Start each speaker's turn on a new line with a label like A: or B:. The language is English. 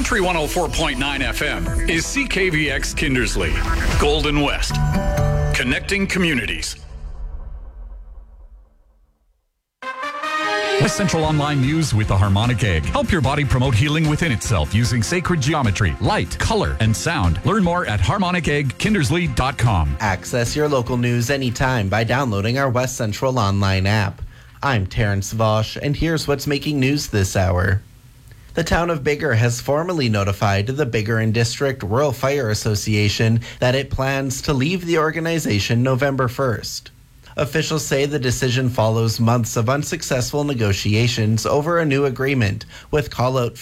A: Country 104.9 FM is CKVX Kindersley, Golden West, connecting communities.
B: West Central Online News with the Harmonic Egg. Help your body promote healing within itself using sacred geometry, light, color, and sound. Learn more at harmoniceggkindersley.com.
C: Access your local news anytime by downloading our West Central Online app. I'm Terrence Vosch, and here's what's making news this hour. The town of Biggar has formally notified the Biggar and District Rural Fire Association that it plans to leave the organization November 1st. Officials say the decision follows months of unsuccessful negotiations over a new agreement with call-out